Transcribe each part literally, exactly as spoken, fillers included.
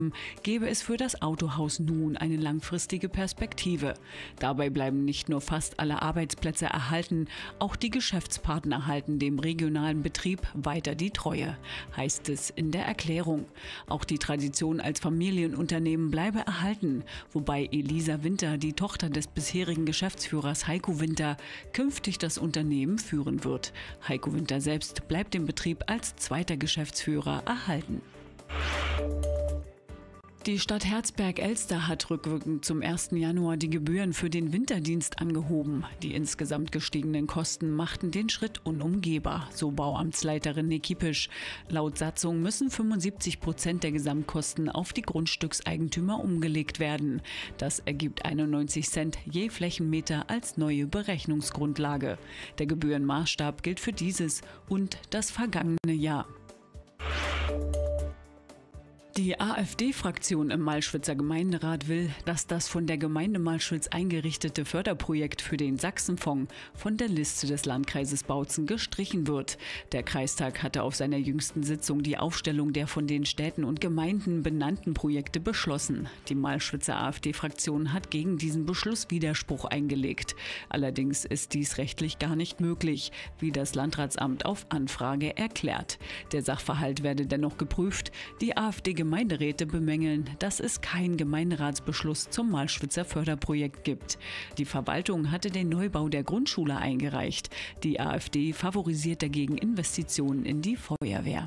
gebe es für das Autohaus nun eine langfristige Perspektive. Dabei bleiben nicht nur fast alle Arbeitsplätze erhalten, auch die Geschäftspartner halten dem regionalen Betrieb weiter die Treue, heißt es in der Erklärung. Auch die Tradition als Familienunternehmen bleibe erhalten, wobei Elisa Winter, die Tochter des bisherigen Geschäftsführers Heiko Winter, künftig das Unternehmen führen wird. Heiko Winter selbst bleibt dem Betrieb als zweiter Geschäftsführer erhalten. Die Stadt Herzberg-Elster hat rückwirkend zum ersten Januar die Gebühren für den Winterdienst angehoben. Die insgesamt gestiegenen Kosten machten den Schritt unumgehbar, so Bauamtsleiterin Nekipisch. Laut Satzung müssen fünfundsiebzig Prozent der Gesamtkosten auf die Grundstückseigentümer umgelegt werden. Das ergibt einundneunzig Cent je Flächenmeter als neue Berechnungsgrundlage. Der Gebührenmaßstab gilt für dieses und das vergangene Jahr. Die AfD-Fraktion im Malschwitzer Gemeinderat will, dass das von der Gemeinde Malschwitz eingerichtete Förderprojekt für den Sachsenfonds von der Liste des Landkreises Bautzen gestrichen wird. Der Kreistag hatte auf seiner jüngsten Sitzung die Aufstellung der von den Städten und Gemeinden benannten Projekte beschlossen. Die Malschwitzer AfD-Fraktion hat gegen diesen Beschluss Widerspruch eingelegt. Allerdings ist dies rechtlich gar nicht möglich, wie das Landratsamt auf Anfrage erklärt. Der Sachverhalt werde dennoch geprüft. Die AfD Gemeinderäte bemängeln, dass es keinen Gemeinderatsbeschluss zum Malschwitzer Förderprojekt gibt. Die Verwaltung hatte den Neubau der Grundschule eingereicht. Die AfD favorisiert dagegen Investitionen in die Feuerwehr.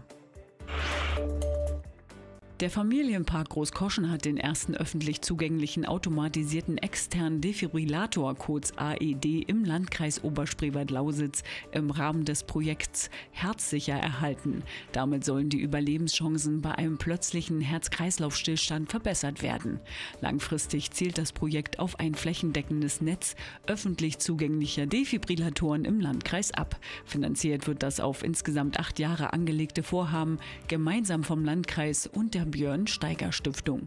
Der Familienpark Großkoschen hat den ersten öffentlich zugänglichen automatisierten externen Defibrillator, kurz A E D, im Landkreis Oberspreewald-Lausitz im Rahmen des Projekts Herzsicher erhalten. Damit sollen die Überlebenschancen bei einem plötzlichen Herz-Kreislauf-Stillstand verbessert werden. Langfristig zielt das Projekt auf ein flächendeckendes Netz öffentlich zugänglicher Defibrillatoren im Landkreis ab. Finanziert wird das auf insgesamt acht Jahre angelegte Vorhaben, gemeinsam vom Landkreis und der Björn-Steiger-Stiftung.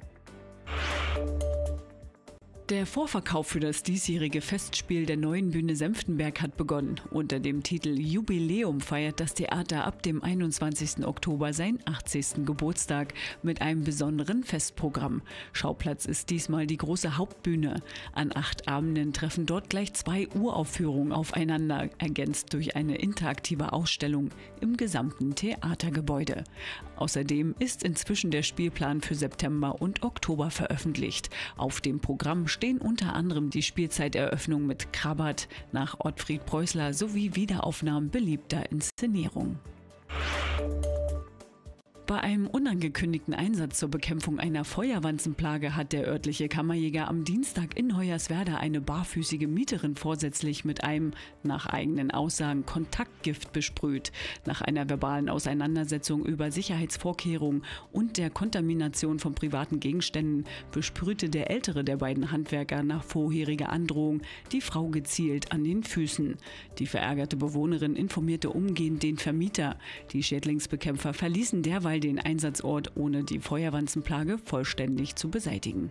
Der Vorverkauf für das diesjährige Festspiel der Neuen Bühne Senftenberg hat begonnen. Unter dem Titel Jubiläum feiert das Theater ab dem einundzwanzigsten Oktober seinen achtzigsten Geburtstag mit einem besonderen Festprogramm. Schauplatz ist diesmal die große Hauptbühne. An acht Abenden treffen dort gleich zwei Uraufführungen aufeinander, ergänzt durch eine interaktive Ausstellung im gesamten Theatergebäude. Außerdem ist inzwischen der Spielplan für September und Oktober veröffentlicht. Auf dem Programm stehen unter anderem die Spielzeiteröffnung mit Krabbert nach Ottfried Preußler sowie Wiederaufnahmen beliebter Inszenierungen. Bei einem unangekündigten Einsatz zur Bekämpfung einer Feuerwanzenplage hat der örtliche Kammerjäger am Dienstag in Hoyerswerda eine barfüßige Mieterin vorsätzlich mit einem, nach eigenen Aussagen, Kontaktgift besprüht. Nach einer verbalen Auseinandersetzung über Sicherheitsvorkehrungen und der Kontamination von privaten Gegenständen besprühte der ältere der beiden Handwerker nach vorheriger Androhung die Frau gezielt an den Füßen. Die verärgerte Bewohnerin informierte umgehend den Vermieter. Die Schädlingsbekämpfer verließen derweil den Einsatzort, ohne die Feuerwanzenplage vollständig zu beseitigen.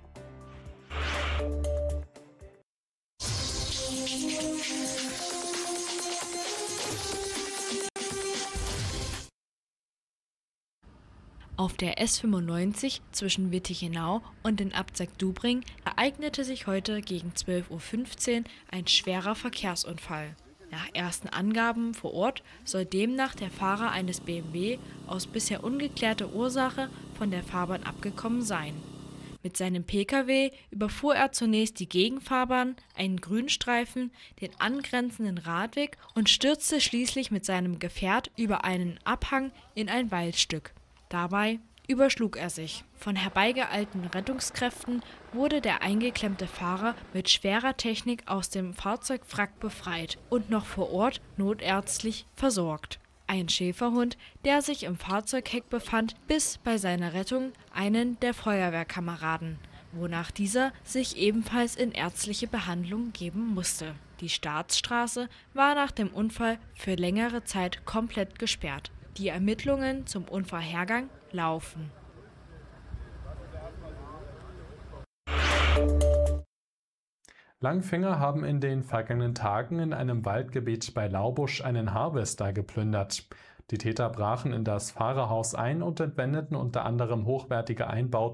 Auf der S fünfundneunzig zwischen Wittichenau und den Abzag-Dubring ereignete sich heute gegen zwölf Uhr fünfzehn ein schwerer Verkehrsunfall. Nach ersten Angaben vor Ort soll demnach der Fahrer eines B M W aus bisher ungeklärter Ursache von der Fahrbahn abgekommen sein. Mit seinem Pkw überfuhr er zunächst die Gegenfahrbahn, einen Grünstreifen, den angrenzenden Radweg und stürzte schließlich mit seinem Gefährt über einen Abhang in ein Waldstück. Dabei überschlug er sich. Von herbeigeeilten Rettungskräften wurde der eingeklemmte Fahrer mit schwerer Technik aus dem Fahrzeugwrack befreit und noch vor Ort notärztlich versorgt. Ein Schäferhund, der sich im Fahrzeugheck befand, biss bei seiner Rettung einen der Feuerwehrkameraden, wonach dieser sich ebenfalls in ärztliche Behandlung geben musste. Die Staatsstraße war nach dem Unfall für längere Zeit komplett gesperrt. Die Ermittlungen zum Unfallhergang laufen. Langfinger haben in den vergangenen Tagen in einem Waldgebiet bei Laubusch einen Harvester geplündert. Die Täter brachen in das Fahrerhaus ein und entwendeten unter anderem hochwertige Einbauten